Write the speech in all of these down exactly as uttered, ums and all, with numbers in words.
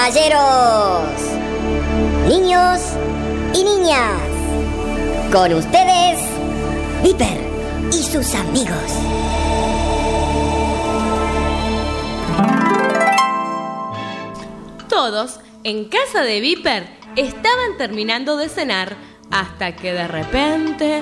Caballeros, niños y niñas, con ustedes, Viper y sus amigos. Todos en casa de Viper estaban terminando de cenar hasta que de repente...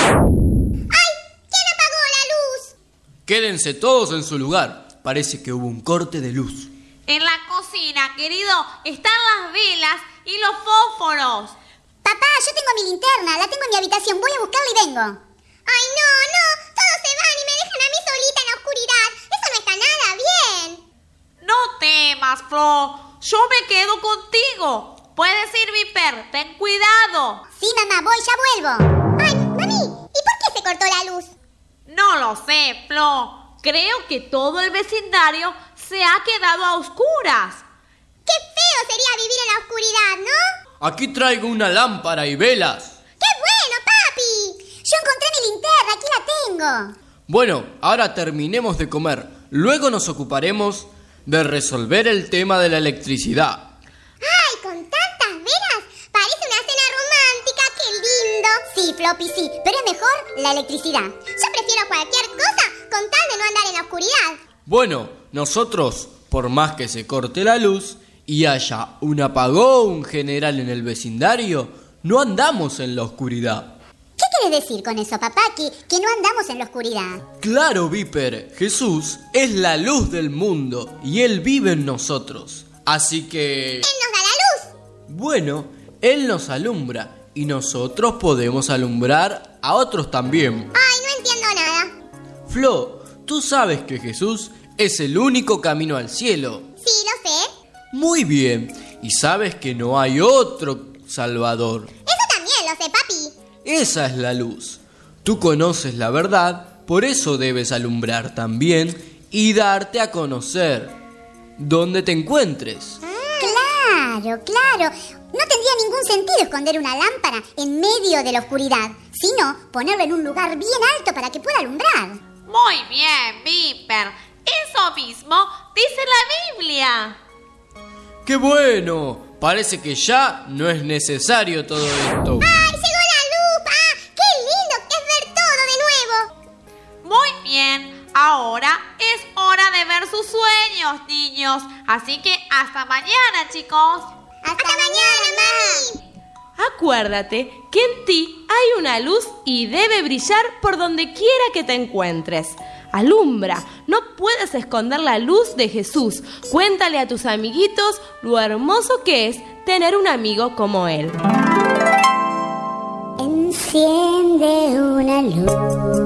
¡Ay! ¿Quién apagó la luz? Quédense todos en su lugar. Parece que hubo un corte de luz. En la cocina, querido, están las velas y los fósforos. Papá, yo tengo mi linterna, la tengo en mi habitación, voy a buscarla y vengo. Ay, no, no, todos se van y me dejan a mí solita en la oscuridad. Eso no está nada bien. No temas, Flo, yo me quedo contigo. Puedes ir, Viper, ten cuidado. Sí, mamá, voy, ya vuelvo. Ay, mami, ¿y por qué se cortó la luz? No lo sé, Flo. Creo que todo el vecindario se ha quedado a oscuras. Qué feo sería vivir en la oscuridad, ¿no? Aquí traigo una lámpara y velas. ¡Qué bueno, papi! Yo encontré mi linterna, aquí la tengo. Bueno, ahora terminemos de comer. Luego nos ocuparemos de resolver el tema de la electricidad. ¡Ay, con tantas velas! Parece una cena romántica, qué lindo. Sí, Floppy, sí, pero es mejor la electricidad. Yo prefiero cualquier cosa con tal de no andar en la oscuridad. Bueno, nosotros, por más que se corte la luz y haya un apagón general en el vecindario, no andamos en la oscuridad. ¿Qué quieres decir con eso, papá? Que, que no andamos en la oscuridad. Claro, Viper, Jesús es la luz del mundo y Él vive en nosotros. Así que... ¡Él nos da la luz! Bueno, Él nos alumbra y nosotros podemos alumbrar a otros también. Ay, no entiendo nada. Flo, tú sabes que Jesús es el único camino al cielo. Sí, lo sé. Muy bien. Y sabes que no hay otro Salvador. Eso también lo sé, papi. Esa es la luz. Tú conoces la verdad, por eso debes alumbrar también y darte a conocer donde te encuentres. Claro, claro. No tendría ningún sentido esconder una lámpara en medio de la oscuridad, sino ponerla en un lugar bien alto para que pueda alumbrar. Muy bien, Viper. Eso mismo dice la Biblia. ¡Qué bueno! Parece que ya no es necesario todo esto. ¡Ay, llegó la luz! ¡Ah, qué lindo que es ver todo de nuevo! Muy bien. Ahora es hora de ver sus sueños, niños. Así que hasta mañana, chicos. ¡Hasta, hasta mañana, mami! Acuérdate que en ti hay una luz y debe brillar por donde quiera que te encuentres. Alumbra, no puedes esconder la luz de Jesús. Cuéntale a tus amiguitos lo hermoso que es tener un amigo como Él. Enciende una luz.